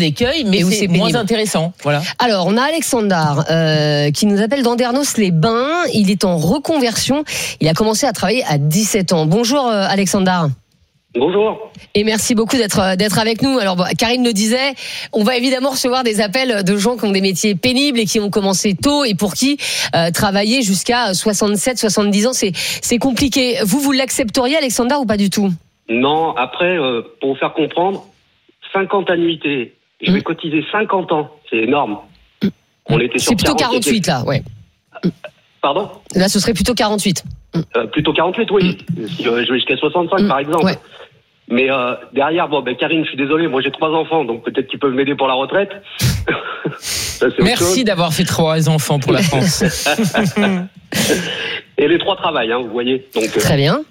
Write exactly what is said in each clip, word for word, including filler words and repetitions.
d'écueils, mais c'est, c'est moins intéressant. Voilà. Alors, on a Alexandre euh, qui nous appelle d'Andernos-les-Bains. Il est en reconversion. Il a commencé à travailler à dix-sept ans. Bonjour euh, Alexandre. Bonjour. Et merci beaucoup d'être d'être avec nous. Alors, bon, Karine le disait, on va évidemment recevoir des appels de gens qui ont des métiers pénibles et qui ont commencé tôt et pour qui euh, travailler jusqu'à soixante-sept, soixante-dix ans, c'est c'est compliqué. Vous, vous l'accepteriez, Alexandre, ou pas du tout? Non, après, euh, pour vous faire comprendre, cinquante annuités. Je vais mmh. cotiser cinquante ans. C'est énorme. On était sur c'est plutôt quarante-huit, là, ouais. Pardon? Là, ce serait plutôt quarante-huit. Euh, plutôt quarante-huit, oui. Mmh. Si euh, je vais jusqu'à soixante-cinq, mmh. par exemple. Ouais. Mais euh, derrière, bon, ben Karine, je suis désolé, moi j'ai trois enfants, donc peut-être qu'ils peuvent m'aider pour la retraite. Ça, merci d'avoir fait trois enfants pour la France. Et les trois travaillent, hein, vous voyez. Donc, euh, très bien.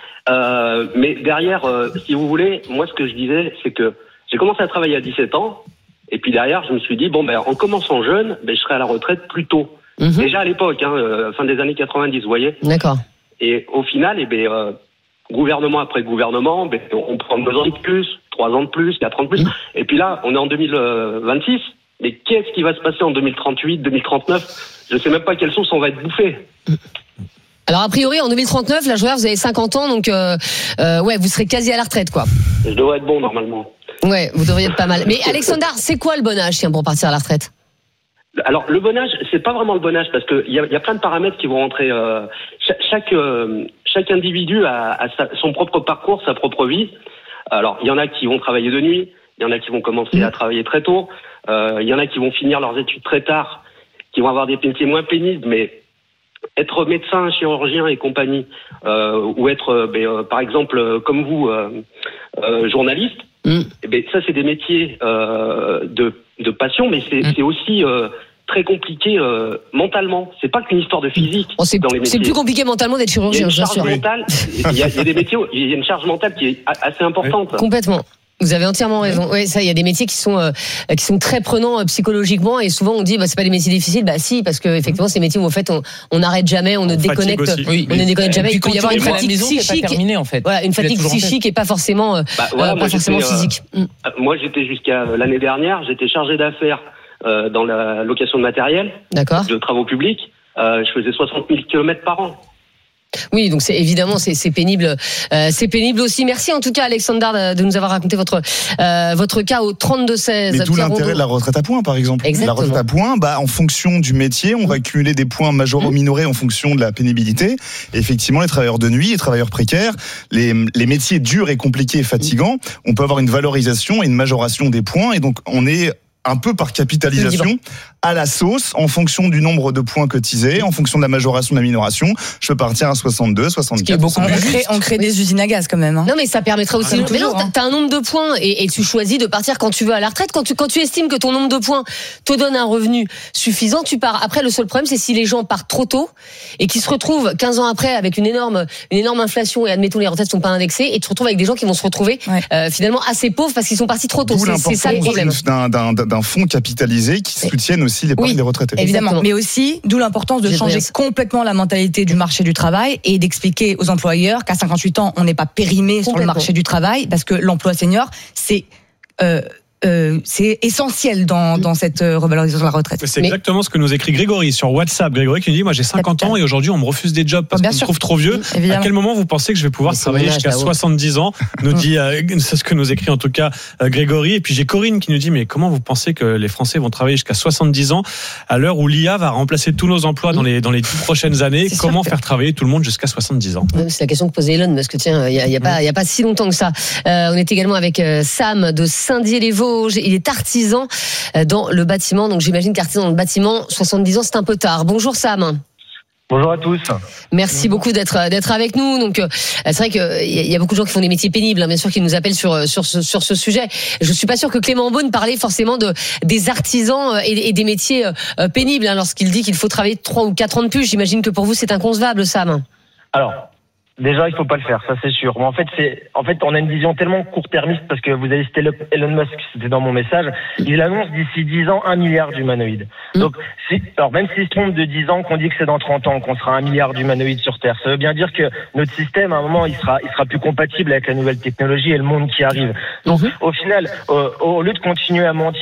Euh, mais derrière, euh, si vous voulez, moi ce que je disais, c'est que j'ai commencé à travailler à dix-sept ans, et puis derrière, je me suis dit, bon, ben en commençant jeune, ben, je serai à la retraite plus tôt. Mmh. Déjà à l'époque, hein, euh, fin des années quatre-vingt-dix, vous voyez. D'accord. Et au final, eh ben, euh, gouvernement après gouvernement, ben, on prend deux ans de plus, trois ans de plus, quatre ans de plus. Mmh. Et puis là, on est en deux mille vingt-six. Mais qu'est-ce qui va se passer en deux mille trente-huit, deux mille trente-neuf? Je ne sais même pas quelle sauce on va être bouffé. Mmh. Alors a priori, en deux mille trente-neuf, là, je regarde, vous avez cinquante ans, donc euh, euh, ouais, vous serez quasi à la retraite, quoi. Je devrais être bon normalement. Ouais, vous devriez être pas mal. Mais Alexandre, c'est quoi le bon âge, tiens, pour partir à la retraite? Alors le bon âge, c'est pas vraiment le bon âge parce que il y a, y a plein de paramètres qui vont rentrer. Euh, chaque chaque, euh, chaque individu a, a sa, son propre parcours, sa propre vie. Alors il y en a qui vont travailler de nuit, il y en a qui vont commencer mmh. à travailler très tôt, il euh, y en a qui vont finir leurs études très tard, qui vont avoir des métiers moins pénibles, mais être médecin, chirurgien et compagnie, euh, ou être, euh, ben, euh, par exemple, euh, comme vous, euh, euh, journaliste, mmh. eh ben, ça c'est des métiers euh, de, de passion, mais c'est, mmh. c'est aussi euh, très compliqué euh, mentalement. C'est pas qu'une histoire de physique oh, c'est, dans les métiers. C'est plus compliqué mentalement d'être chirurgien, bien sûr. Il y a une charge mentale, il y a, il y a des métiers où il y a une charge mentale qui est assez importante. Oui. Complètement. Vous avez entièrement raison. Oui, ça, il y a des métiers qui sont euh, qui sont très prenants euh, psychologiquement, et souvent on dit bah c'est pas des métiers difficiles. Bah si, parce que effectivement c'est des métiers où en fait on on n'arrête jamais, on ne on déconnecte, oui, on ne déconnecte jamais. Il peut y avoir une fatigue maison, psychique, terminé, en fait. Voilà, une fatigue psychique et pas forcément euh, bah, voilà, euh, pas forcément physique. Euh, moi j'étais jusqu'à l'année dernière, j'étais chargé d'affaires euh, dans la location de matériel, d'accord, de travaux publics. Euh, je faisais soixante mille kilomètres par an. Oui, donc c'est évidemment c'est, c'est pénible, euh, c'est pénible aussi. Merci en tout cas Alexandre de, de nous avoir raconté votre euh, votre cas au trente-deux seize. Mais d'où l'intérêt de la retraite à points, par exemple. Exactement. La retraite à points, bah en fonction du métier, on va cumuler des points majorés ou minorés en fonction de la pénibilité. Et effectivement, les travailleurs de nuit, les travailleurs précaires, les les métiers durs et compliqués et fatigants, on peut avoir une valorisation et une majoration des points, et donc on est un peu par capitalisation à la sauce, en fonction du nombre de points cotisés, en fonction de la majoration de la minoration. Je peux partir à soixante-deux, soixante-quatre. Beaucoup on, crée, on crée des usines à gaz quand même. Hein. Non mais ça permettra aussi. Ah, mais non, t'as, t'as un nombre de points et, et tu choisis de partir quand tu veux à la retraite. Quand tu quand tu estimes que ton nombre de points te donne un revenu suffisant, tu pars. Après, le seul problème, c'est si les gens partent trop tôt et qu'ils se retrouvent quinze ans après avec une énorme une énorme inflation, et admettons les retraites sont pas indexées, et tu te retrouves avec des gens qui vont se retrouver ouais. euh, finalement assez pauvres parce qu'ils sont partis trop tôt. C'est, c'est ça le problème. D'un, d'un, d'un fonds capitalisé qui soutienne aussi l'épargne oui. des retraités. Évidemment, exactement. Mais aussi, d'où l'importance de J'ai changer bien. complètement la mentalité du marché du travail et d'expliquer aux employeurs qu'à cinquante-huit ans, on n'est pas périmé sur le marché du travail, parce que l'emploi senior, c'est euh, Euh, c'est essentiel dans, dans cette revalorisation de la retraite. C'est exactement Mais... ce que nous écrit Grégory sur WhatsApp. Grégory qui nous dit, moi j'ai cinquante ans et aujourd'hui on me refuse des jobs parce Bien qu'on sûr. me trouve trop vieux. Évidemment. À quel moment vous pensez que je vais pouvoir Mais travailler jusqu'à soixante-dix ans? Nous dit, euh, c'est ce que nous écrit en tout cas euh, Grégory. Et puis j'ai Corinne qui nous dit, mais comment vous pensez que les Français vont travailler jusqu'à soixante-dix ans à l'heure où l'I A va remplacer tous nos emplois dans les, dans les dix prochaines années? C'est comment faire que... travailler tout le monde jusqu'à soixante-dix ans? C'est la question que posait Elon, parce que tiens, il n'y a, y a, pas, y a pas si longtemps que ça. Euh, on est également avec euh, Sam de Saint-Dié-les-Vosges. Il est artisan dans le bâtiment, donc j'imagine qu'artisan dans le bâtiment, soixante-dix ans, c'est un peu tard. Bonjour Sam. Bonjour à tous. Merci beaucoup d'être d'être avec nous. Donc c'est vrai qu'il y a beaucoup de gens qui font des métiers pénibles, hein, bien sûr, qui nous appellent sur sur ce sur ce sujet. Je suis pas sûr que Clément Beaune parlait forcément de des artisans et, et des métiers euh, pénibles, hein, lorsqu'il dit qu'il faut travailler trois ou quatre ans de plus. J'imagine que pour vous c'est inconcevable, Sam. Alors. Déjà, il faut pas le faire, ça c'est sûr. Mais en fait, c'est, en fait, on a une vision tellement court-termiste parce que vous avez cité Elon Musk, c'était dans mon message. Il annonce d'ici dix ans un milliard d'humanoïdes. Mmh. Donc, si, alors même s'il se trompe de dix ans, qu'on dit que c'est dans trente ans qu'on sera un milliard d'humanoïdes sur Terre, ça veut bien dire que notre système, à un moment, il sera, il sera plus compatible avec la nouvelle technologie et le monde qui arrive. Donc, mmh. au final, euh, au lieu de continuer à mentir